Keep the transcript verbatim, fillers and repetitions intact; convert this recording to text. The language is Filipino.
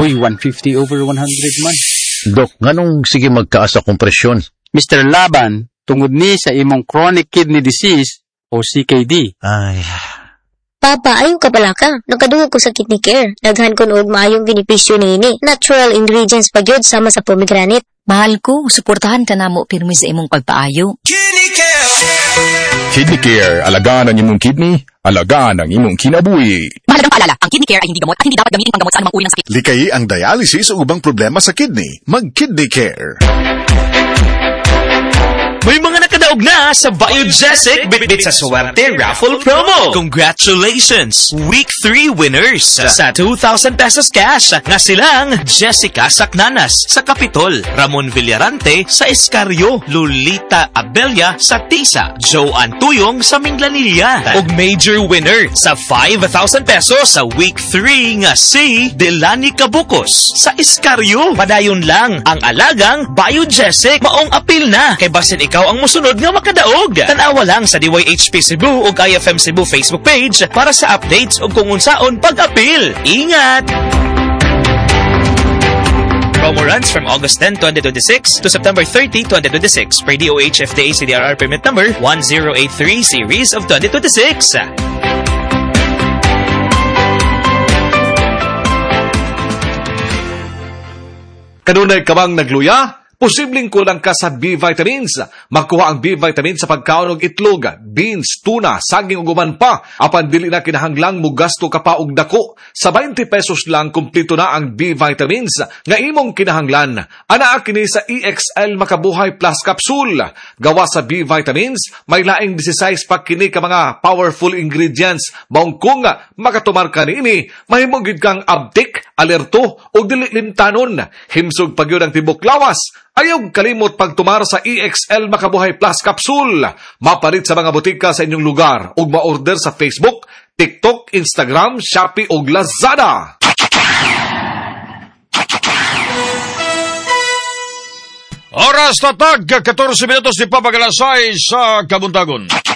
Uy, one fifty over one hundred man. Dok, nganong sige magkaas sa kompresyon? Mister Laban, tungod ni sa imong chronic kidney disease o C K D. Ay... Papa, ayaw ka pala ka. Nagkadungog ko sa kidney care. Daghan ko noog maayong benepisyo niini. Natural ingredients pa gyud sama sa pomegranate. Mahal ko, suportahan ka namo pirmi sa imong pagpaayo. Kidney Care! Kidney Care, alagaan ang imong kidney, alagaan ang imong kinabuhi. Mahalagang paalala, ang kidney care ay hindi gamot at hindi dapat gamitin panggamot sa anumang uri ng sakit. Likay ang dialysis o ubang problema sa kidney. Mag-Kidney Care. May mga nakadaog na sa Biogesic Bitbit sa Suwerte Raffle Promo. Congratulations! Week three winners sa two thousand pesos cash nga silang Jessica Sacnanas sa Capitol, Ramon Villarante sa Escarrio, Lolita Abelia sa Tisa, Joe Antuyong sa Minglanilla, ug major winner sa five thousand pesos sa Week three nga si Delani Cabocos sa Escarrio. Padayon lang ang alagang Biogesic. Maong apil na kay basin ikaw ang musunod nga makadaog. Tanawa lang sa D Y H P Cebu ug I F M Cebu Facebook page para sa updates ug kung unsaon pag-apil. Ingat! Promo runs from August tenth, twenty twenty-six to September thirtieth, twenty twenty-six per D O H F D A C D R R permit number one zero eight three series of twenty twenty-six. Kanunay ka bang nagluya? Posibleng kulang ka sa B-vitamins. Makuha ang B-vitamins sa pagkaon og itlog, beans, tuna, saging ug uban pa. Apan dili na kinahanglang mo gasto ka pa og dako. Sa twenty pesos lang kumpleto na ang B-vitamins nga imong kinahanglan. Anaa kini sa E X L Makabuhay Plus Capsule. Gawa sa B-vitamins, may laing sixteen pa kini ka mga powerful ingredients. Maong kung makatumar ka niini, mahimong gid kang abtik, alerto ug dili limtanon. Himsog pagyud ang tibok lawas. Ayaw kalimot pagtumar sa E X L Makabuhay Plus Capsule. Mapalit sa mga butika sa inyong lugar ug ma-order sa Facebook, TikTok, Instagram, Shopee ug Lazada. Oras tatag, fourteen minutos di papagalasay sa Kabuntagon.